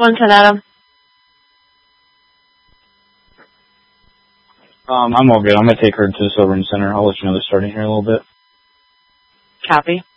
110, Adam. I'm all good. I'm going to take her to the Silverton Center. I'll let you know they're starting here in a little bit. Copy.